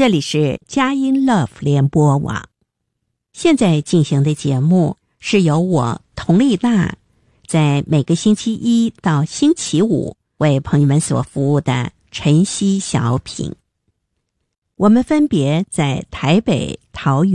这里是佳音 Love 联播网，现在进行的节目是由我佟丽娜在每个星期一到星期五为朋友们所服务的晨曦小品。我们分别在台北、桃园